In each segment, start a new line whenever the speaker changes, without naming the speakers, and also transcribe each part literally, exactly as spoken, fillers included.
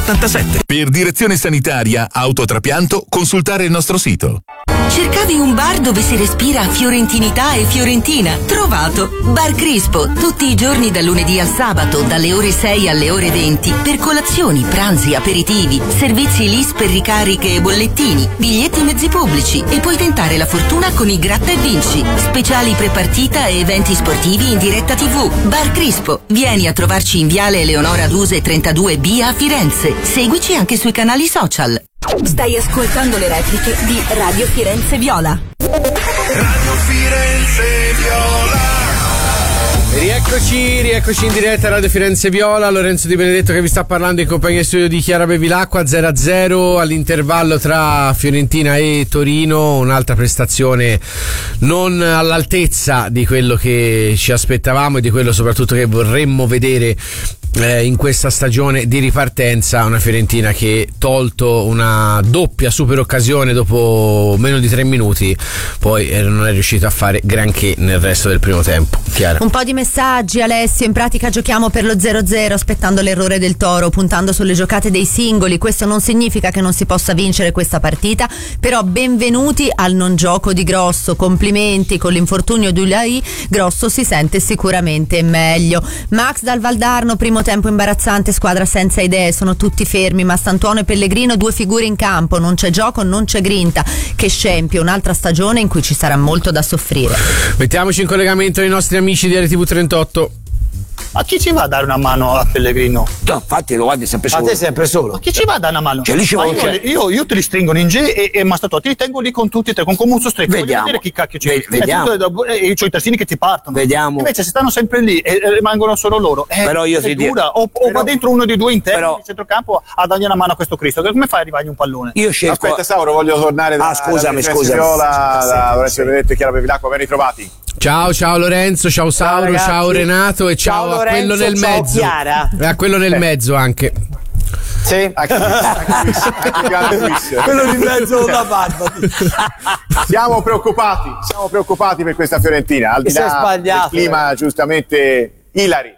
ottantasette. Per direzione sanitaria, autotrapianto, consultare il nostro sito.
Cercavi un bar dove si respira fiorentinità e fiorentina? Trovato! Bar Crispo, tutti i giorni dal lunedì al sabato, dalle ore sei alle ore venti, per colazioni, pranzi, aperitivi, servizi L I S per ricariche e bollettini, biglietti mezzi pubblici e puoi tentare la fortuna con i Gratta e Vinci, speciali prepartita e eventi sportivi in diretta tivù. Bar Crispo, vieni a trovarci in Viale Eleonora Duse trentadue B a Firenze. Seguici anche sui canali social.
Stai ascoltando le repliche di Radio Firenze Viola.
Radio Firenze Viola.
Rieccoci, rieccoci in diretta a Radio Firenze Viola. Lorenzo Di Benedetto che vi sta parlando in compagnia di studio di Chiara Bevilacqua. Zero a zero all'intervallo tra Fiorentina e Torino, un'altra prestazione non all'altezza di quello che ci aspettavamo e di quello soprattutto che vorremmo vedere Eh, in questa stagione di ripartenza. Una Fiorentina che, tolto una doppia super occasione dopo meno di tre minuti, poi eh, non è riuscita a fare granché nel resto del primo tempo. Chiara.
Un po' di messaggi, Alessio. In pratica giochiamo per lo zero zero aspettando l'errore del Toro, puntando sulle giocate dei singoli. Questo non significa che non si possa vincere questa partita, però benvenuti al non gioco di Grosso. Complimenti, con l'infortunio di Ulai Grosso si sente sicuramente meglio. Max dal Valdarno, primo tempo imbarazzante, squadra senza idee, sono tutti fermi. Mastantuono e Pellegrino, due figure in campo, non c'è gioco, non c'è grinta. Che scempio, un'altra stagione in cui ci sarà molto da soffrire.
Mettiamoci in collegamento i nostri amici di R T V trentotto.
Ma chi ci va a dare una mano a Pellegrino?
No, infatti lo guardi sempre solo.
A te sempre solo. Ma chi ci va a dare una mano?
Cioè, lì ci
Ma
vuole-
io, io, io te li stringo in G e, e Mastatò, ti li tengo lì con tutti e tre, con come un sostretto. Voglio
Vediamo.
vedere chi cacchio ci
Ve- vediamo.
E io ho i terzini che ti partono.
Vediamo.
Invece se stanno sempre lì e, e rimangono solo loro, eh,
Però io
è
ti dico-
dura. O, o
però-
va dentro uno dei due interni
però-
di centrocampo a dargli una mano a questo Cristo. Come fai a arrivargli un pallone?
Io scelgo.
Aspetta Sauro, voglio tornare da
Ah, scusami,
da
scusami.
Viola,
Sì,
da
sì,
Lorenzo
sì.
Benedetto e Chiara Bevilacqua, ben ritrovati.
Ciao, ciao Lorenzo, ciao Sauro,
ragazzi.
ciao Renato e ciao,
Ciao
a quello
Lorenzo,
nel
ciao
mezzo.
Chiara.
E a quello nel mezzo anche.
Sì.
Quello di mezzo con la barba.
Siamo preoccupati, siamo preoccupati per questa Fiorentina, al di
Ti sei
là
sbagliato,
del clima giustamente ilari.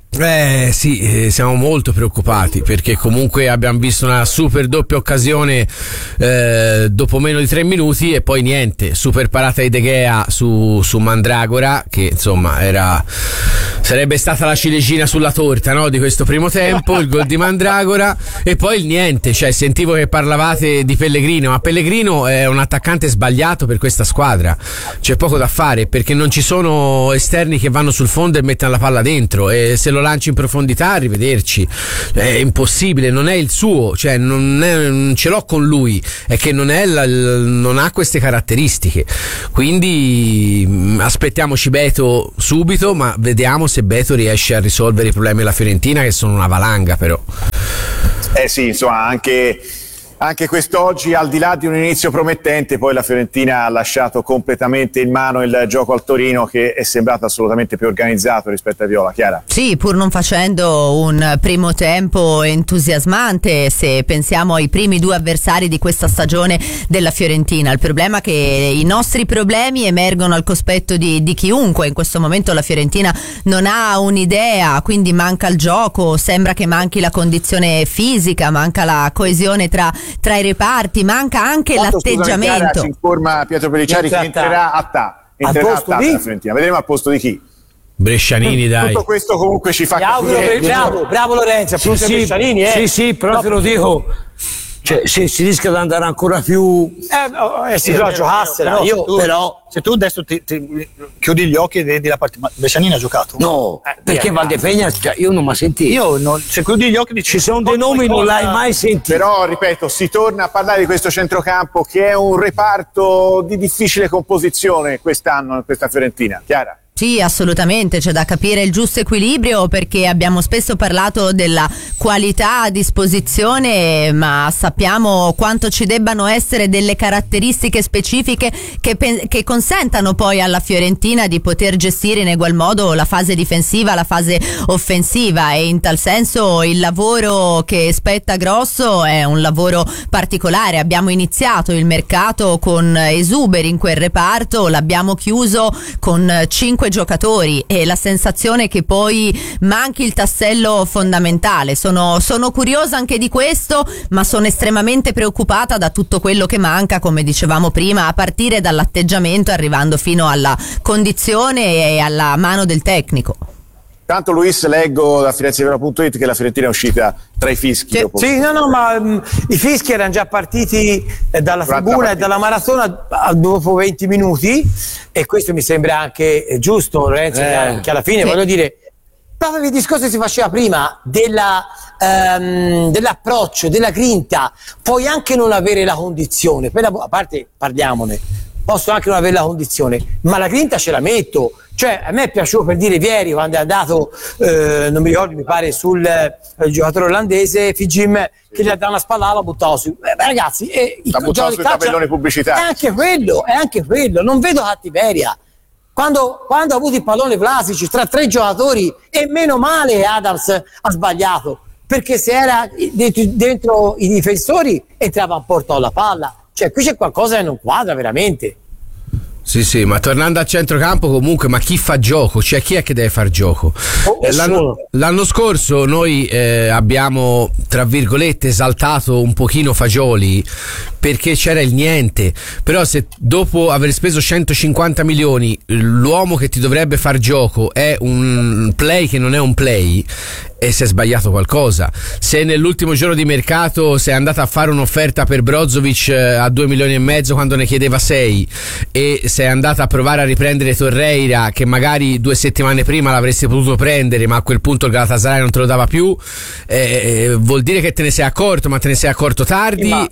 Eh sì, eh, siamo molto preoccupati perché comunque abbiamo visto una super doppia occasione eh, dopo meno di tre minuti e poi niente, super parata di De Gea su, su Mandragora, che insomma era sarebbe stata la ciliegina sulla torta, no, di questo primo tempo, il gol di Mandragora, e poi il niente. Cioè, sentivo che parlavate di Pellegrino, ma Pellegrino è un attaccante sbagliato per questa squadra, c'è poco da fare perché non ci sono esterni che vanno sul fondo e mettono la palla dentro, e se lo lanci in profondità arrivederci, è impossibile, non è il suo, cioè non, è, non ce l'ho con lui, è che non, è la, non ha queste caratteristiche, quindi mh, aspettiamoci Beto subito, ma vediamo se Beto riesce a risolvere i problemi della Fiorentina, che sono una valanga però.
Eh sì, insomma, anche, anche quest'oggi, al di là di un inizio promettente, poi la Fiorentina ha lasciato completamente in mano il gioco al Torino, che è sembrato assolutamente più organizzato rispetto a Viola. Chiara?
Sì, pur non facendo un primo tempo entusiasmante, se pensiamo ai primi due avversari di questa stagione della Fiorentina. Il problema è che i nostri problemi emergono al cospetto di, di chiunque. In questo momento la Fiorentina non ha un'idea, quindi manca il gioco, sembra che manchi la condizione fisica, manca la coesione tra, tra i reparti, manca anche
Quanto, scusami, Chiara,
l'atteggiamento.
ci informa Pietro Pellicciari che entrerà a ta. Entrerà a ta per la Fiorentina. Vedremo al posto di chi.
Brescianini, dai.
Tutto questo comunque ci fa
Mi auguro
capire.
che- bravo, bravo Lorenzo,
Sì,
appunto
sì,
Brescianini, eh.
sì, sì, però te lo dico, cioè, se si rischia di andare ancora più.
Eh, no, eh sì,
Però
è vero,
giocassela,
però,
io-
se tu,
però-
se tu adesso ti, ti chiudi gli occhi e vedi la partita, ma Brescianini ha giocato?
No,
Eh,
perché
via,
Valdepegna, cioè, io non mi sentito.
Io non, se chiudi gli occhi dici,
Ci sono dei nomi, non l'hai mai sentito.
Però, ripeto, si torna a parlare di questo centrocampo che è un reparto di difficile composizione quest'anno in questa Fiorentina. Chiara?
Sì, assolutamente, c'è da capire il giusto equilibrio, perché abbiamo spesso parlato della qualità a disposizione, ma sappiamo quanto ci debbano essere delle caratteristiche specifiche che, pe- che consentano poi alla Fiorentina di poter gestire in egual modo la fase difensiva, la fase offensiva, e in tal senso il lavoro che spetta Grosso è un lavoro particolare. Abbiamo iniziato il mercato con esuberi in quel reparto, l'abbiamo chiuso con cinque giocatori e la sensazione che poi manchi il tassello fondamentale. Sono, sono curiosa anche di questo, ma sono estremamente preoccupata da tutto quello che manca, come dicevamo prima, a partire dall'atteggiamento, arrivando fino alla condizione e alla mano del tecnico.
Tanto Luis, leggo da Firenze punto it che la Fiorentina è uscita tra i fischi.
Sì,
dopo.
sì no, no, ma um, i fischi erano già partiti eh, dalla tribuna e dalla maratona a, dopo venti minuti, e questo mi sembra anche eh, giusto, Lorenzo, eh, che alla fine, sì, voglio dire, proprio il discorso che si faceva prima della, um, dell'approccio, della grinta. Puoi anche non avere la condizione, per la, a parte parliamone, posso anche non avere la condizione, ma la grinta ce la metto. Cioè, a me è piaciuto, per dire, Vieri quando è andato, eh, non mi ricordo, mi pare sul eh, giocatore olandese Fijim, che gli ha dato una spalla, l'ha buttato su. Eh, ragazzi, eh,
l'ha buttato sui tabelloni pubblicitari.
È anche quello, è anche quello, non vedo cattiveria. Quando, quando ha avuto il pallone Vlasic tra tre giocatori, e meno male Adams ha sbagliato, perché se era dentro, dentro i difensori entrava a porto alla palla. Cioè, qui c'è qualcosa che non quadra veramente.
Sì, sì, ma tornando a centrocampo, comunque, ma chi fa gioco? Cioè, chi è che deve far gioco?
Oh,
l'anno, l'anno scorso noi eh, abbiamo, tra virgolette, esaltato un pochino Fagioli perché c'era il niente. Però se dopo aver speso centocinquanta milioni l'uomo che ti dovrebbe far gioco è un play che non è un play, e si è sbagliato qualcosa. Se nell'ultimo giorno di mercato sei andata a fare un'offerta per Brozovic a due milioni e mezzo quando ne chiedeva sei, e sei andata a provare a riprendere Torreira, che magari due settimane prima l'avresti potuto prendere, ma a quel punto il Galatasaray non te lo dava più, eh, vuol dire che te ne sei accorto, ma te ne sei accorto tardi, ma...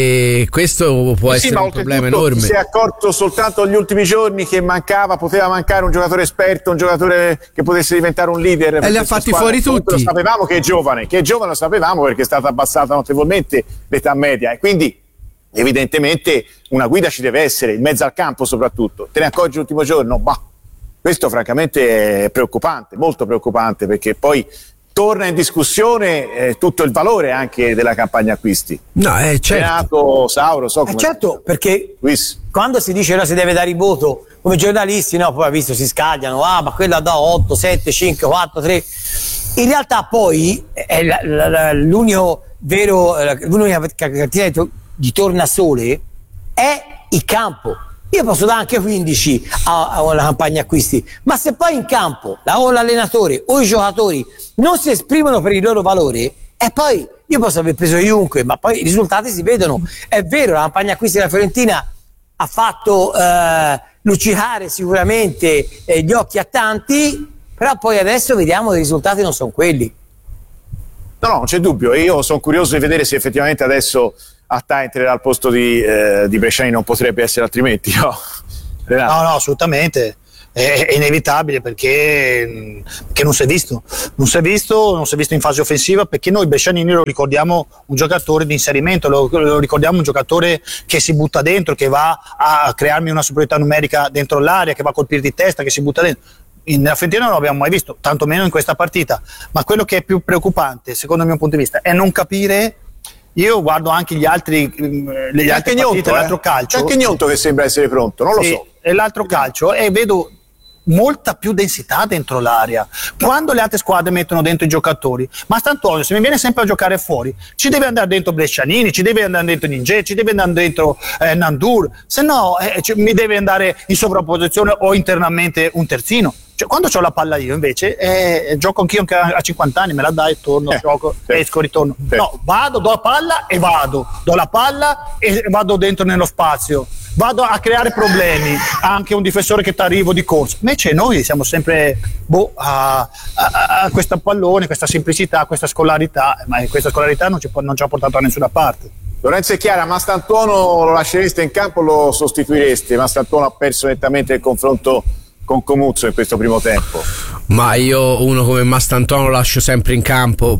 e questo può
sì,
essere un problema enorme.
Ti sei accorto soltanto negli ultimi giorni che mancava, poteva mancare un giocatore esperto, un giocatore che potesse diventare un leader,
e li ha fatti fuori tutti.
Lo sapevamo che è giovane, che è giovane lo sapevamo, perché è stata abbassata notevolmente l'età media, e quindi evidentemente una guida ci deve essere, in mezzo al campo soprattutto. Te ne accorgi l'ultimo giorno? Bah, questo francamente è preoccupante, molto preoccupante, perché poi torna in discussione eh, tutto il valore anche della campagna acquisti.
No, è certo.
Renato, Sauro, so come...
Eh certo, perché
Luis,
quando si dice che si deve dare il voto come giornalisti, no, poi ha visto si scagliano, ah, ma quella da otto, sette, cinque, quattro, tre. In realtà poi è la, la, la, l'unico vero, l'unica cartina di tornasole è il campo. Io posso dare anche quindici a, a una campagna acquisti, ma se poi in campo la, o l'allenatore o i giocatori non si esprimono per il loro valore, e poi io posso aver preso chiunque, ma poi i risultati si vedono. È vero, la campagna acquisti della Fiorentina ha fatto eh, luccicare sicuramente eh, gli occhi a tanti, però poi adesso vediamo che i risultati non sono quelli.
No, no, non c'è dubbio. Io sono curioso di vedere se effettivamente adesso Attà entrerà al posto di, eh, di Bresciani, non potrebbe essere altrimenti. No,
no, no, assolutamente. È, è inevitabile, perché, perché non si è visto. Non si è visto, non si è visto in fase offensiva, perché noi Brescianini lo ricordiamo un giocatore di inserimento, lo, lo ricordiamo un giocatore che si butta dentro, che va a crearmi una superiorità numerica dentro l'area, che va a colpire di testa, che si butta dentro. Nella Fiorentina non l'abbiamo mai visto, tantomeno in questa partita. Ma quello che è più preoccupante, secondo il mio punto di vista, è non capire. Io guardo anche gli altri, le altre partite, l'altro calcio.
C'è anche Gnonto che sembra essere pronto, non lo
sì,
so.
E l'altro calcio, e vedo molta più densità dentro l'area. Quando le altre squadre mettono dentro i giocatori, Mastantuono, se mi viene sempre a giocare fuori, ci deve andare dentro Brescianini, ci deve andare dentro Ninge, ci deve andare dentro eh, Nandur, se no eh, cioè, mi deve andare in sovrapposizione o internamente un terzino. Cioè, quando ho la palla io invece eh, gioco anch'io anche a cinquanta anni, me la dai, torno, eh, gioco, sì, esco, ritorno. Sì. No, vado, do la palla e vado, do la palla e vado dentro nello spazio, vado a creare problemi anche un difensore che ti arrivo di corsa. Invece noi siamo sempre boh, a, a, a questo pallone, questa semplicità, questa scolarità, ma questa scolarità non ci, non ci ha portato da nessuna parte.
Lorenzo e Chiara, Mastantuono lo lascereste in campo o lo sostituireste? Mastantuono ha perso nettamente il confronto con Comuzzo in questo primo tempo.
Ma io uno come Mastantuono lo lascio sempre in campo,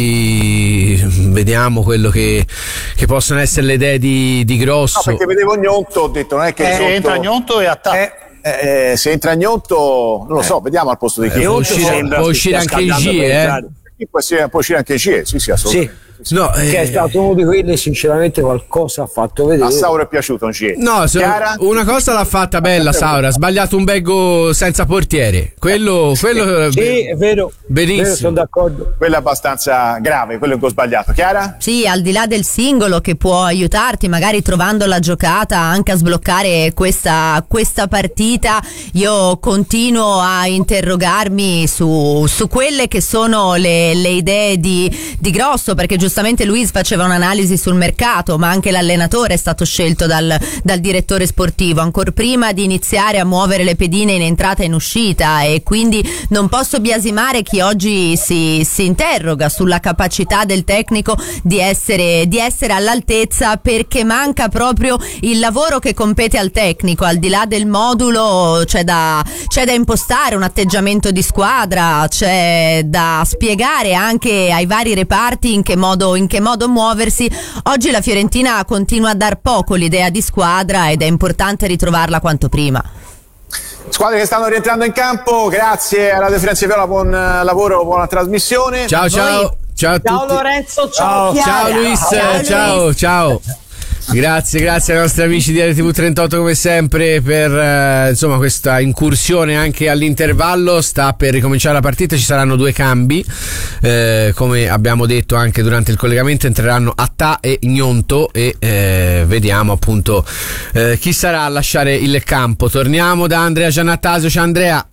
poi vediamo quello che, che possono essere le idee di, di Grosso.
No, perché vedevo Gnonto, ho detto non è che
eh,
sotto...
entra Gnonto e attacca.
Eh, eh, se entra Gnonto non lo so, eh. vediamo al posto di chi.
Eh, può uscire, può uscire anche il G, eh?
Può uscire, può uscire anche il G, sì, sì, assolutamente.
Sì.
No,
che
eh,
è stato uno di quelli, sinceramente qualcosa ha fatto vedere.
A Sauro è piaciuto, non ci entri.
No, so, una cosa l'ha fatta bella Saura, ha sbagliato un bel gol senza portiere. Quello, quello
sì, è vero.
Benissimo.
Vero, sono d'accordo.
Quello è abbastanza grave, quello è un gol sbagliato. Chiara?
Sì, al di là del singolo che può aiutarti, magari trovando la giocata anche a sbloccare questa, questa partita, io continuo a interrogarmi su, su quelle che sono le, le idee di, di Grosso, perché giustamente Luis faceva un'analisi sul mercato, ma anche l'allenatore è stato scelto dal, dal direttore sportivo ancora prima di iniziare a muovere le pedine in entrata e in uscita, e quindi non posso biasimare chi oggi si, si interroga sulla capacità del tecnico di essere, di essere all'altezza, perché manca proprio il lavoro che compete al tecnico. Al di là del modulo c'è da, c'è da impostare un atteggiamento di squadra, c'è da spiegare anche ai vari reparti in che modo, in che modo muoversi. Oggi la Fiorentina continua a dar poco l'idea di squadra ed è importante ritrovarla quanto prima.
Squadre che stanno rientrando in campo, grazie a Radio Firenze Viola, buon lavoro, buona trasmissione.
Ciao ciao, ciao a tutti.
Ciao Lorenzo, ciao
Ciao,
Chiara.
ciao Luis,
Ciao,
ciao, ciao. Grazie, grazie ai nostri amici di R T V trentotto come sempre per eh, insomma questa incursione anche all'intervallo. Sta per ricominciare la partita, ci saranno due cambi, eh, come abbiamo detto anche durante il collegamento, entreranno Attà e Gnonto e eh, vediamo appunto eh, chi sarà a lasciare il campo. Torniamo da Andrea Giannattasio. Ciao Andrea.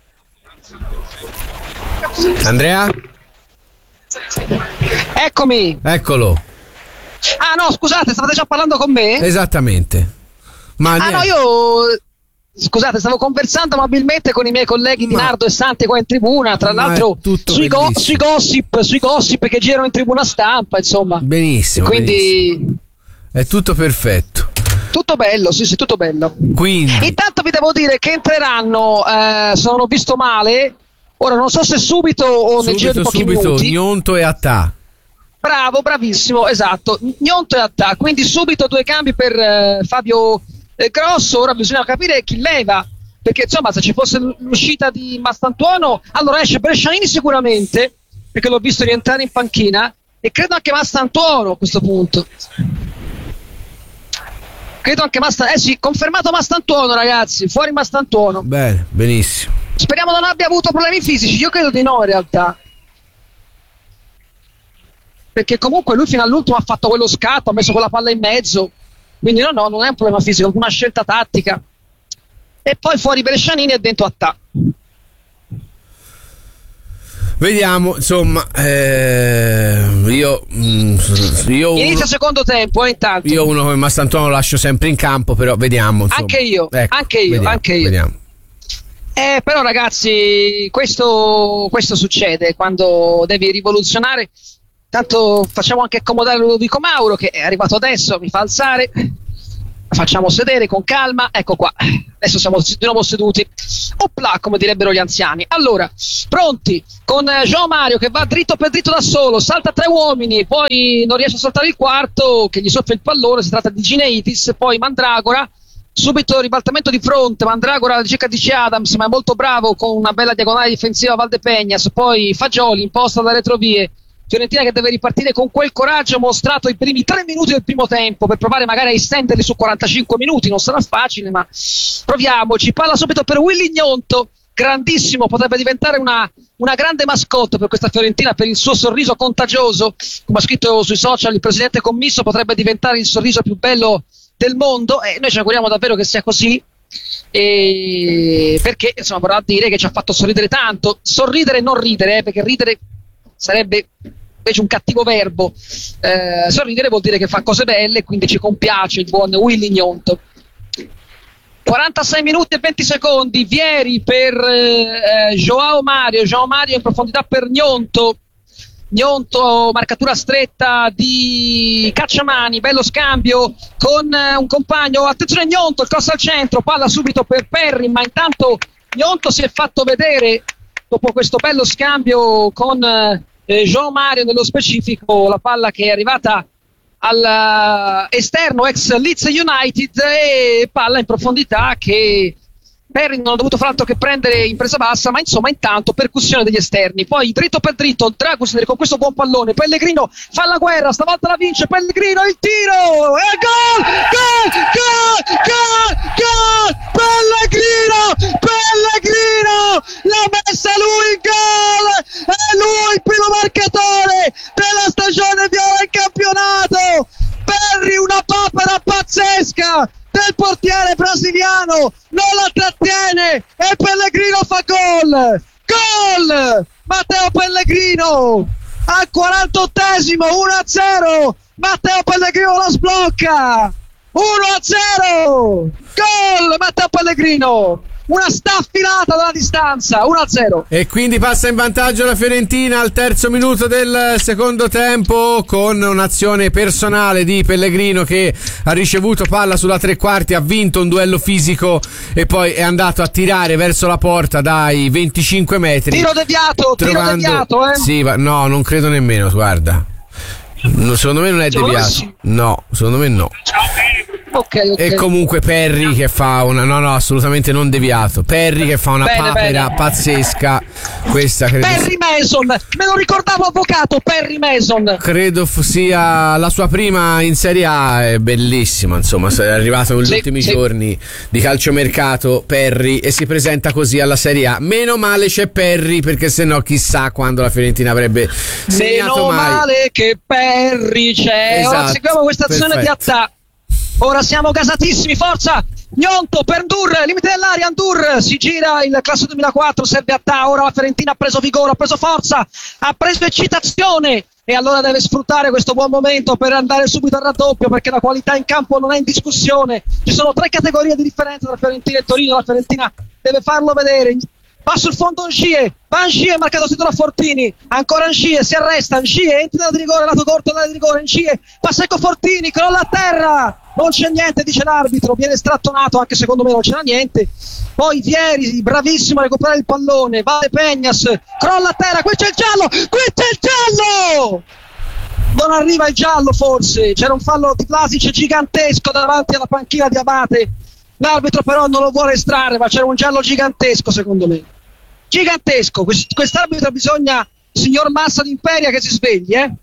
Andrea?
Eccomi.
Eccolo.
Ah no, scusate, stavate già parlando con me?
Esattamente. Ma
ah no, io scusate, stavo conversando amabilmente con i miei colleghi Di Nardo e Santi qua in tribuna, tra l'altro sui, go- sui gossip, sui gossip che girano in tribuna stampa, insomma.
Benissimo.
Quindi
benissimo. È tutto perfetto.
Tutto bello, sì, sì, tutto bello.
Quindi
intanto vi devo dire che entreranno, eh, se non ho visto male, ora non so se subito o nel giro di pochi
subito,
minuti.
Gnonto e Attà.
Bravo, bravissimo, esatto. Gnonto e Attà, quindi subito due cambi per eh, Fabio eh, Grosso. Ora bisogna capire chi leva, perché insomma se ci fosse l'uscita di Mastantuono, allora esce Brescianini sicuramente, perché l'ho visto rientrare in panchina, e credo anche Mastantuono a questo punto. Credo anche Mastantuono, eh sì, confermato Mastantuono ragazzi, fuori Mastantuono.
Bene, benissimo.
Speriamo non abbia avuto problemi fisici, io credo di no in realtà. Perché comunque lui fino all'ultimo ha fatto quello scatto, ha messo quella palla in mezzo, quindi no, no, non è un problema fisico, è una scelta tattica. E poi fuori Brescianini e dentro Attà.
Vediamo, insomma, eh, io, mm, io
inizia
uno,
secondo tempo, eh, intanto.
Io uno come Mastantuono lo lascio sempre in campo, però vediamo. Insomma.
Anche io,
ecco,
anche io,
vediamo,
anche io.
Vediamo.
Eh, però ragazzi, questo, questo succede quando devi rivoluzionare. Tanto facciamo anche accomodare Ludovico Mauro, che è arrivato adesso, mi fa alzare, la facciamo sedere con calma, ecco qua, adesso siamo di nuovo seduti, opla come direbbero gli anziani. Allora, pronti, con João Mario che va dritto per dritto da solo, salta tre uomini, poi non riesce a saltare il quarto, che gli soffia il pallone, si tratta di Gineitis, poi Mandragora, subito ribaltamento di fronte, Mandragora cerca di C. Adams, ma è molto bravo con una bella diagonale difensiva a Valdepegnas, poi Fagioli imposta da retrovie, Fiorentina che deve ripartire con quel coraggio mostrato i primi tre minuti del primo tempo per provare magari a estenderli su quarantacinque minuti, non sarà facile ma proviamoci. Palla subito per Willy Gnonto, grandissimo, potrebbe diventare una, una grande mascotte per questa Fiorentina per il suo sorriso contagioso, come ha scritto sui social il presidente commisso, potrebbe diventare il sorriso più bello del mondo e noi ci auguriamo davvero che sia così, e perché insomma vorrà dire che ci ha fatto sorridere tanto, sorridere e non ridere, eh, perché ridere sarebbe invece un cattivo verbo, eh, sorridere vuol dire che fa cose belle, quindi ci compiace il buon Willy Gnonto. quarantasei minuti e venti secondi, Vieri per eh, João Mario, João Mario in profondità per Gnonto, Gnonto marcatura stretta di Cacciamani, bello scambio con eh, un compagno, attenzione Gnonto, il cross al centro, palla subito per Perry, ma intanto Gnonto si è fatto vedere dopo questo bello scambio con eh, João Mario, nello specifico la palla che è arrivata all'esterno ex Leeds United e palla in profondità che Perry non ha dovuto far altro che prendere in presa bassa, ma insomma intanto percussione degli esterni, poi dritto per dritto Dragusin con questo buon pallone, Pellegrino fa la guerra, stavolta la vince Pellegrino, il tiro e gol, gol, gol, gol, gol, Pellegrino, Pellegrino l'ha messa lui il gol, è lui il primo marcatore della stagione viola in campionato. Perry, una papera pazzesca del portiere brasiliano, non la trattiene e Pellegrino fa gol, gol, Matteo Pellegrino al quarantottesimo, uno a zero, Matteo Pellegrino la sblocca, uno a zero, gol Matteo Pellegrino, una staffilata dalla distanza, uno a zero.
E quindi passa in vantaggio la Fiorentina al terzo minuto del secondo tempo con un'azione personale di Pellegrino che ha ricevuto palla sulla tre quarti, ha vinto un duello fisico e poi è andato a tirare verso la porta dai venticinque metri.
Tiro deviato,
trovando...
tiro deviato, eh?
Sì, ma no, non credo nemmeno, guarda. No, secondo me non è deviato. No, secondo me no.
Okay, okay.
E comunque Perry che fa una no no assolutamente non deviato, Perry che fa una
bene,
papera
bene.
pazzesca, questa credo
Perry Mason, me lo ricordavo avvocato, Perry Mason
credo f- sia la sua prima in Serie A, è bellissima, insomma è arrivato negli
sì,
ultimi
sì.
giorni di calciomercato Perry e si presenta così alla Serie A. Meno male c'è Perry, perché sennò chissà quando la Fiorentina avrebbe segnato
meno
mai.
male che Perry c'è.
Esatto,
ora seguiamo questa azione
perfetto.
di attacco. Ora siamo gasatissimi, forza Gnonto per Ndur, limite dell'aria, Ndur si gira il classe duemilaquattro, serve a Ta, ora la Fiorentina ha preso vigore, ha preso forza, ha preso eccitazione e allora deve sfruttare questo buon momento per andare subito al raddoppio, perché la qualità in campo non è in discussione, ci sono tre categorie di differenza tra Fiorentina e Torino, la Fiorentina deve farlo vedere. Va sul fondo Angie, va Angie, marcato sito da Fortini, ancora Angie, si arresta, Angie, entra da di rigore, lato corto da di rigore, Angie, passa ecco Fortini, crolla a terra, non c'è niente, dice l'arbitro, viene strattonato, anche secondo me non c'era niente, poi Vieri, bravissimo a recuperare il pallone, va De Peñas, crolla a terra, qui c'è il giallo, qui c'è il giallo! Non arriva il giallo forse, c'era un fallo di Vlasic gigantesco davanti alla panchina di Abate. L'arbitro però non lo vuole estrarre, ma c'era un giallo gigantesco secondo me. Gigantesco. Quest- quest'arbitro bisogna, signor Massa d'Imperia, che si svegli, eh?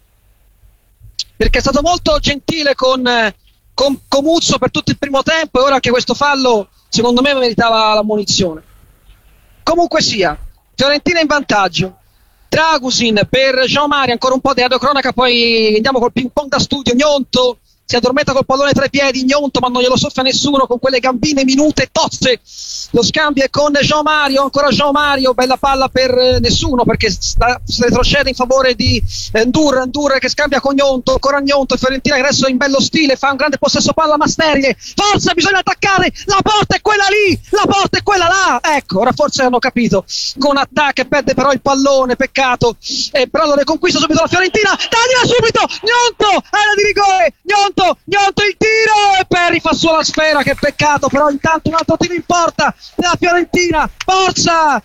Perché è stato molto gentile con, eh, con Comuzzo per tutto il primo tempo e ora che questo fallo secondo me meritava l'ammonizione. Comunque sia, Fiorentina in vantaggio. Dragusin per Jean-Marie, ancora un po' di radiocronaca, poi andiamo col ping pong da studio. Gnonto si addormenta col pallone tra i piedi, Gnonto, ma non glielo soffia nessuno con quelle gambine minute e tozze. Lo scambio è con Jean Mario, ancora Jean Mario, bella palla per eh, nessuno perché sta, si retrocede in favore di eh, Ndur, Ndur che scambia con Gnonto, ancora Gnonto, Fiorentina che adesso in bello stile fa un grande possesso palla ma sterile, forza, bisogna attaccare, la porta è quella lì, la porta è quella là, ecco, ora forse hanno capito, con attacco e perde però il pallone, peccato, eh, però lo riconquista subito la Fiorentina, tagliela subito, Gnonto, area di rigore, Gnonto, Gnonto il tiro e Perry fa sua la sfera, che peccato, però intanto un altro tiro in porta della Fiorentina, forza,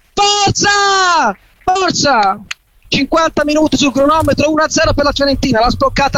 forza, forza, cinquanta minuti sul cronometro, uno a zero per la Fiorentina, l'ha sbloccata